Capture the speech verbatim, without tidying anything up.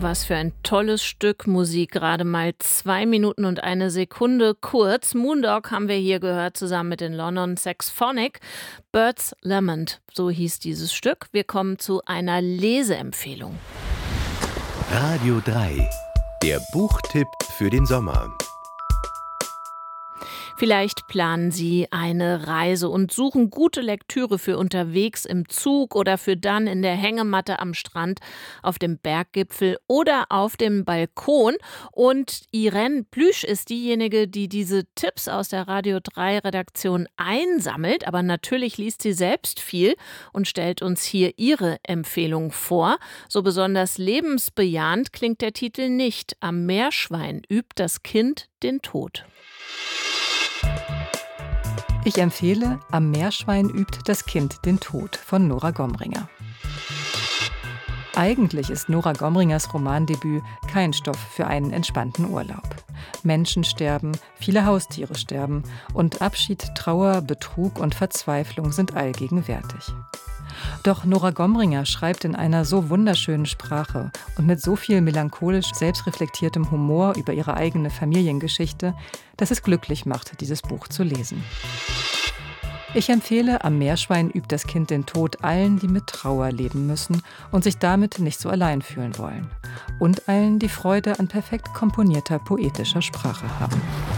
Was für ein tolles Stück Musik, gerade mal zwei Minuten und eine Sekunde kurz. Moondog haben wir hier gehört, zusammen mit den London Saxophonic. Bird's Lament, so hieß dieses Stück. Wir kommen zu einer Leseempfehlung. Radio drei, der Buchtipp für den Sommer. Vielleicht planen Sie eine Reise und suchen gute Lektüre für unterwegs im Zug oder für dann in der Hängematte am Strand, auf dem Berggipfel oder auf dem Balkon. Und Irene Plüsch ist diejenige, die diese Tipps aus der Radio drei Redaktion einsammelt. Aber natürlich liest sie selbst viel und stellt uns hier ihre Empfehlung vor. So besonders lebensbejahend klingt der Titel nicht. Am Meerschwein übt das Kind den Tod. Ich empfehle Am Meerschwein übt das Kind den Tod von Nora Gomringer. Eigentlich ist Nora Gomringers Romandebüt kein Stoff für einen entspannten Urlaub. Menschen sterben, viele Haustiere sterben und Abschied, Trauer, Betrug und Verzweiflung sind allgegenwärtig. Doch Nora Gomringer schreibt in einer so wunderschönen Sprache und mit so viel melancholisch selbstreflektiertem Humor über ihre eigene Familiengeschichte, dass es glücklich macht, dieses Buch zu lesen. Ich empfehle Am Meerschwein übt das Kind den Tod allen, die mit Trauer leben müssen und sich damit nicht so allein fühlen wollen. Und allen, die Freude an perfekt komponierter poetischer Sprache haben.